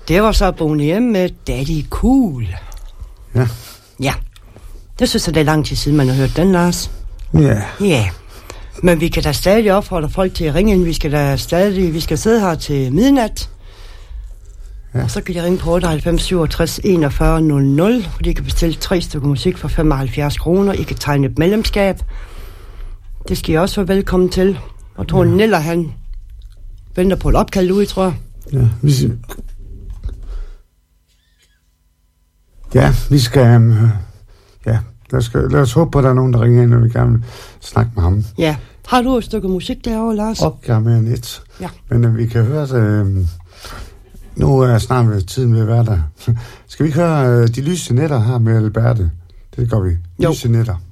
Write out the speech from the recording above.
Det var så Boney M med Daddy Cool. Ja. Ja. Det synes jeg, det er lang tid siden, man har hørt den, Lars. Ja. Ja. Men vi kan da stadig opfordre folk til at ringe ind. Vi skal sidde her til midnat. Ja. Og så kan de ringe på 98 67 41 00, hvor de kan bestille 3 stykker musik for 75 kroner. I kan tegne et medlemskab. Det skal I også være velkommen til. Og tror Niller, han venter på et opkald ude, tror jeg. Ja, vi skal... lad os håbe på, at der er nogen, der ringer ind, og vi gerne vil snakke med ham. Ja. Har du et stykke musik derovre, Lars? Opgave med net. Ja. Men vi kan høre det... Nu er snart ved tiden ved at være der. Skal vi ikke høre De lyse nætter her med Alberte? Det gør vi. Jo. Lyse nætter.